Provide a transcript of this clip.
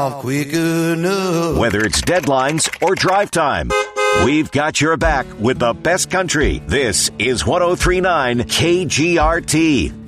quick enough. Whether it's deadlines or drive time, we've got your back with the best country. This is 103.9 KGRT.